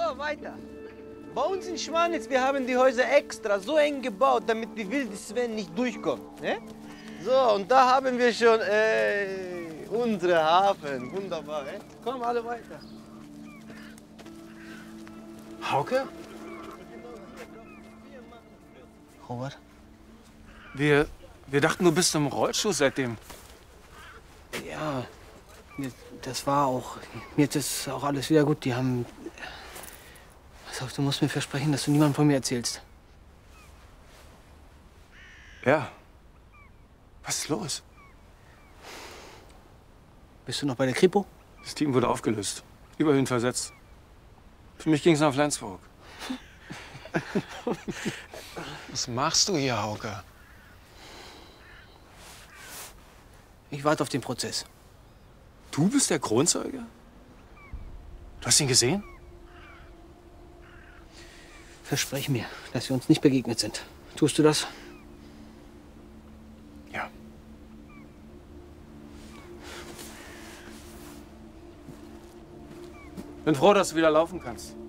weiter. Bei uns in Schwanitz, wir haben die Häuser extra so eng gebaut, damit die wilde Sven nicht durchkommt. Ne? So, und da haben wir schon unsere Hafen. Wunderbar. Komm, alle weiter. Hauke? Robert? Wir dachten, du bist im Rollstuhl seitdem. Ja, das war auch. Jetzt ist auch alles wieder gut. Die haben. Pass auf, du musst mir versprechen, dass du niemandem von mir erzählst. Ja. Was ist los? Bist du noch bei der Kripo? Das Team wurde aufgelöst. Überhin versetzt. Für mich ging es nach Flensburg. Was machst du hier, Hauke? Ich warte auf den Prozess. Du bist der Kronzeuge? Du hast ihn gesehen? Versprech mir, dass wir uns nicht begegnet sind. Tust du das? Ja. Bin froh, dass du wieder laufen kannst.